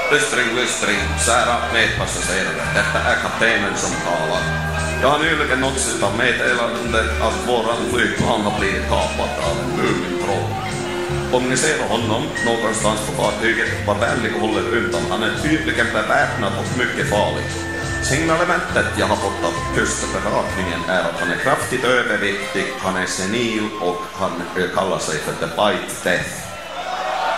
Lystring, kära medpassagerare. Detta är kaptenen som talar. Jag har nyligen nåtts av meddelandet att våran flygplan har blivit kapat av en mumintroll. Om ni ser honom någonstans på fartyget, var vänlig och håller undan. Han är tydligen beväpnad och mycket farlig. Signalementet jag har fått av kustbevakningen är att han är kraftigt överviktig, han är senil och han kallar sig för The Bite Death.